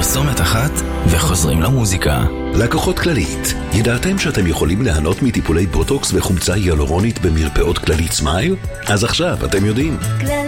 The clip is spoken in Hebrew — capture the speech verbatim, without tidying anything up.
פרסומת אחת וחוזרים למוזיקה. לקוחות כללית, ידעתם שאתם יכולים ליהנות מטיפולי בוטוקס וחומצה היאלורונית במרפאות כללית סמייל? אז עכשיו אתם יודעים.